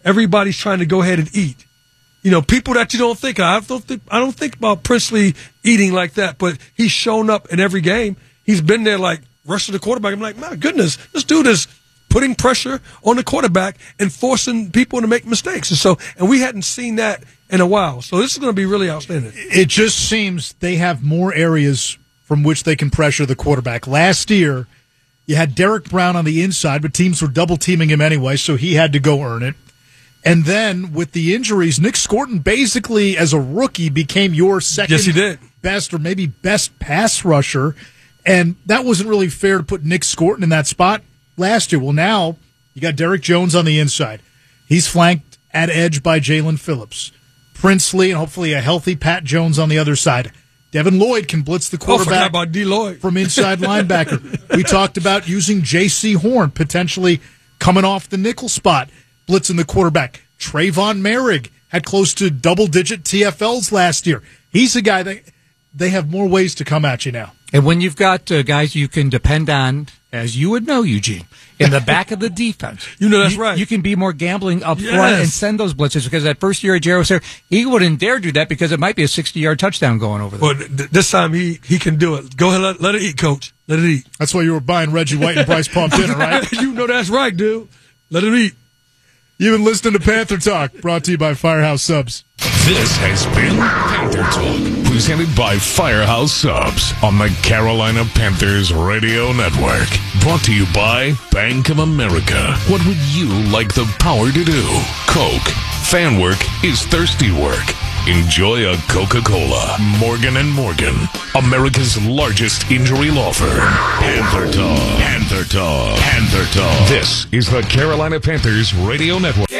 everybody's trying to go ahead and eat. You know, people that you don't think of. I don't think about Princely eating like that, but he's shown up in every game. He's been there like rushing the quarterback. I'm like, my goodness, this dude is putting pressure on the quarterback and forcing people to make mistakes. And we hadn't seen that in a while. So this is going to be really outstanding. It just seems they have more areas from which they can pressure the quarterback. Last year, you had Derek Brown on the inside, but teams were double-teaming him anyway, so he had to go earn it. And then with the injuries, Nick Scorton basically, as a rookie, became your second yes, he did. best or maybe best pass rusher. And that wasn't really fair to put Nick Scorton in that spot last year. Well, now you got Derek Jones on the inside. He's flanked at edge by Jalen Phillips. Princely and hopefully a healthy Pat Jones on the other side. Devin Lloyd can blitz the quarterback about D. Lloyd. from inside linebacker. We talked about using J.C. Horn, potentially coming off the nickel spot, blitzing the quarterback. Trayvon Merrick had close to double-digit TFLs last year. He's a guy that they have more ways to come at you now. And when you've got guys you can depend on, as you would know, Eugene, in the back of the defense. You know that's right. You can be more gambling up front and send those blitzes, because that first year Jarrett was there, he wouldn't dare do that because it might be a 60-yard touchdown going over there. Well, this time he can do it. Go ahead, let it eat, Coach. Let it eat. That's why you were buying Reggie White and Bryce Pump dinner, right? You know that's right, dude. Let it eat. You've been listening to Panther Talk, brought to you by Firehouse Subs. This has been Panther Talk, presented by Firehouse Subs on the Carolina Panthers Radio Network. Brought to you by Bank of America. What would you like the power to do? Coke. Fan work is thirsty work. Enjoy a Coca-Cola. Morgan & Morgan, America's largest injury law firm. Panther Talk. Panther Talk. Panther Talk. This is the Carolina Panthers Radio Network.